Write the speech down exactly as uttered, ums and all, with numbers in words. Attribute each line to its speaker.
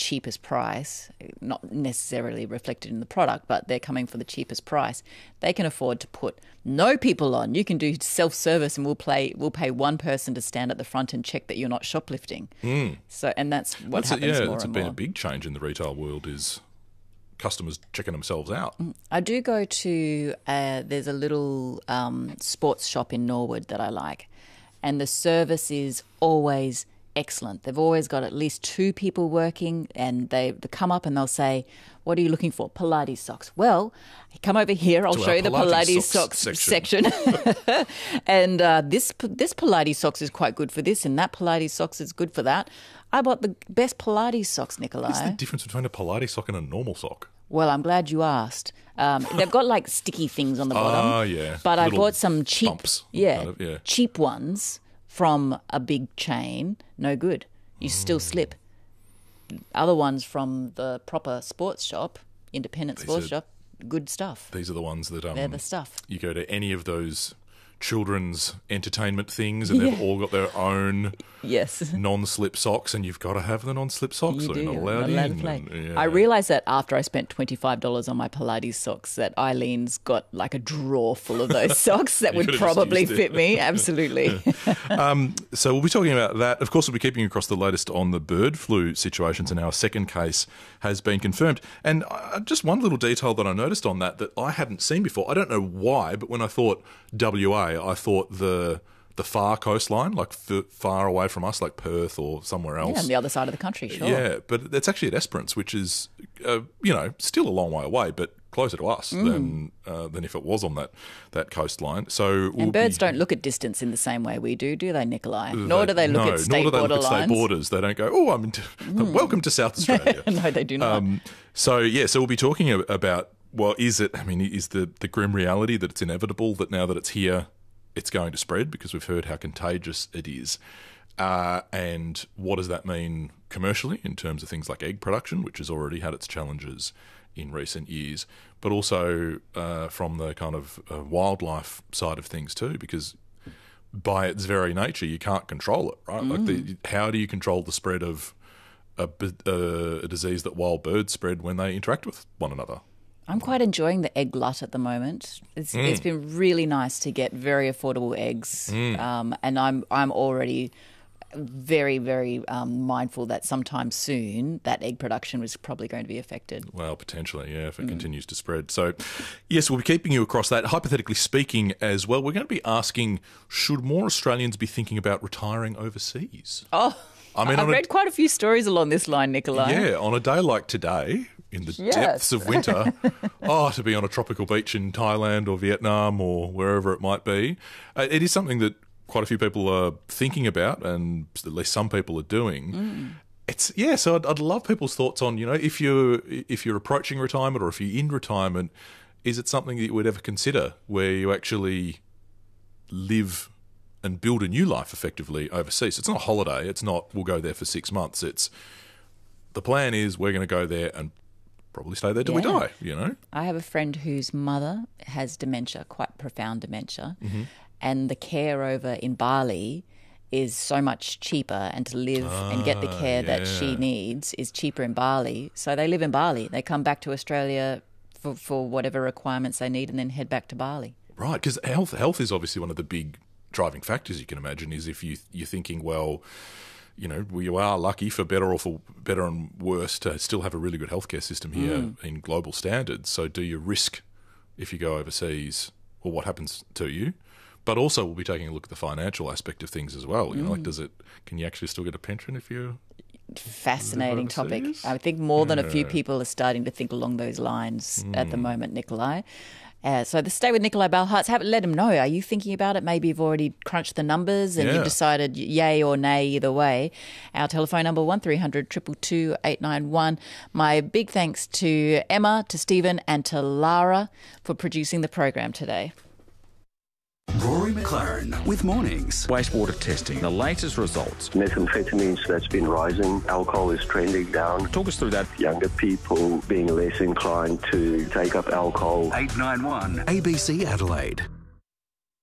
Speaker 1: cheapest price, not necessarily reflected in the product, but they're coming for the cheapest price, they can afford to put no people on. You can do self-service and we'll play, we'll pay one person to stand at the front and check that you're not shoplifting.
Speaker 2: Mm.
Speaker 1: So, and that's what
Speaker 2: that's
Speaker 1: happens
Speaker 2: a, yeah,
Speaker 1: more
Speaker 2: that's
Speaker 1: and
Speaker 2: been
Speaker 1: more.
Speaker 2: a big change in the retail world is customers checking themselves out.
Speaker 1: I do go to, uh, there's a little um, sports shop in Norwood that I like, and the service is always excellent. They've always got at least two people working, and they, they come up and they'll say, what are you looking for? Pilates socks. Well, come over here. I'll
Speaker 2: To
Speaker 1: show
Speaker 2: our
Speaker 1: you the
Speaker 2: Pilates
Speaker 1: Pilates
Speaker 2: socks
Speaker 1: socks,
Speaker 2: section.
Speaker 1: section. and uh, this this Pilates socks is quite good for this, and that Pilates socks is good for that. I bought the best Pilates socks, Nikolai.
Speaker 2: What's the difference between a Pilates sock and a normal sock?
Speaker 1: Well, I'm glad you asked. Um, they've got like sticky things on the bottom.
Speaker 2: Oh, yeah.
Speaker 1: But I
Speaker 2: Little
Speaker 1: bought some cheap,
Speaker 2: bumps,
Speaker 1: yeah,
Speaker 2: kind of, yeah.
Speaker 1: cheap ones from a big chain. No good. You still slip. Other ones from the proper sports shop, independent
Speaker 2: These
Speaker 1: sports
Speaker 2: are-
Speaker 1: shop, good stuff.
Speaker 2: These are the ones that um,
Speaker 1: They're the stuff.
Speaker 2: you go to any of those children's entertainment things and they've
Speaker 1: Yeah.
Speaker 2: all got their own
Speaker 1: Yes.
Speaker 2: non-slip socks, and you've got to have the non-slip socks
Speaker 1: You
Speaker 2: or
Speaker 1: do.
Speaker 2: you're not allowed
Speaker 1: Not allowed
Speaker 2: in.
Speaker 1: to play.
Speaker 2: and, yeah.
Speaker 1: I realised that after I spent twenty-five dollars on my Pilates socks that Eileen's got like a drawer full of those socks that
Speaker 2: You
Speaker 1: would
Speaker 2: could've just
Speaker 1: probably
Speaker 2: used it.
Speaker 1: fit me. Absolutely.
Speaker 2: Um, so we'll be talking about that. Of course, we'll be keeping you across the latest on the bird flu situations, and our second case has been confirmed. And uh, just one little detail that I noticed on that that I hadn't seen before. I don't know why, but when I thought W A, I thought the the far coastline, like f- far away from us, like Perth or somewhere else.
Speaker 1: Yeah, on the other side of the country, sure.
Speaker 2: Yeah, but it's actually at Esperance, which is, uh, you know, still a long way away, but closer to us
Speaker 1: Mm.
Speaker 2: than uh, than if it was on that, that coastline. So we'll
Speaker 1: And birds
Speaker 2: be-
Speaker 1: don't look at distance in the same way we do, do they, Nikolai? Nor do they look
Speaker 2: no,
Speaker 1: at state
Speaker 2: nor do they
Speaker 1: border
Speaker 2: look at state
Speaker 1: lines.
Speaker 2: borders. They don't go, oh, I'm into, welcome to South Australia.
Speaker 1: No, they do not.
Speaker 2: Um, so, yeah, so we'll be talking a- about, well, is it, I mean, is the, the grim reality that it's inevitable that now that it's here, it's going to spread, because we've heard how contagious it is. Uh, and what does that mean commercially in terms of things like egg production, which has already had its challenges in recent years, but also uh, from the kind of uh, wildlife side of things too, because by its very nature, you can't control it, right? Like, the, how do you control the spread of a, b- uh, a disease that wild birds spread when they interact with one another?
Speaker 1: I'm quite enjoying the egg glut at the moment. It's,
Speaker 2: Mm.
Speaker 1: it's been really nice to get very affordable eggs, um, and I'm I'm already very very um, mindful that sometime soon that egg production was probably going to be affected.
Speaker 2: Well, potentially, yeah, if it continues to spread. So, yes, we'll be keeping you across that. Hypothetically speaking as well, we're going to be asking, should more Australians be thinking about retiring overseas?
Speaker 1: Oh,
Speaker 2: I mean,
Speaker 1: I've
Speaker 2: on a-
Speaker 1: read quite a few stories along this line, Nikolai.
Speaker 2: Yeah, on a day like today, in the
Speaker 1: Yes.
Speaker 2: depths of winter, oh, to be on a tropical beach in Thailand or Vietnam or wherever it might be, uh, it is something that quite a few people are thinking about, and at least some people are doing. It's yeah, so I'd, I'd love people's thoughts on, you know, if you're if you're approaching retirement or if you're in retirement, is it something that you would ever consider where you actually live and build a new life effectively overseas? It's not a holiday. It's not we'll go there for six months. It's the plan is we're going to go there and probably stay there till we
Speaker 1: Yeah.
Speaker 2: die, you know?
Speaker 1: I have a friend whose mother has dementia, quite profound dementia,
Speaker 2: Mm-hmm.
Speaker 1: and the care over in Bali is so much cheaper, and to live and get the care that she
Speaker 2: yeah.
Speaker 1: needs is cheaper in Bali. So they live in Bali. They come back to Australia for, for whatever requirements they need and then head back to Bali.
Speaker 2: Right, because health health is obviously one of the big driving factors you can imagine. Is if you you're thinking, well, you know, we are lucky for better or for better and worse to still have a really good healthcare system here
Speaker 1: Mm.
Speaker 2: in global standards. So, do you risk if you go overseas, or what happens to you? But also, we'll be taking a look at the financial aspect of things as well. You know,
Speaker 1: Mm.
Speaker 2: like, does it? Can you actually still get a pension if you?
Speaker 1: Fascinating
Speaker 2: Live
Speaker 1: topic.
Speaker 2: overseas?
Speaker 1: I think more than a few
Speaker 2: Yeah.
Speaker 1: people are starting to think along those lines at the
Speaker 2: Mm.
Speaker 1: moment, Nikolai. Uh, so the stay with Nikolai Balhartz, have, let him know. Are you thinking about it? Maybe you've already crunched the numbers and
Speaker 2: Yeah.
Speaker 1: you've decided yay or nay either way. Our telephone number, one three hundred two two two eight nine one. My big thanks to Emma, to Stephen and to Lara for producing the program today.
Speaker 3: Rory McLaren with Mornings.
Speaker 4: Wastewater testing, the latest results.
Speaker 5: Methamphetamines that's been rising, alcohol is trending down,
Speaker 4: Talk us through that.
Speaker 5: younger people being less inclined to take up alcohol.
Speaker 3: eight nine one A B C Adelaide.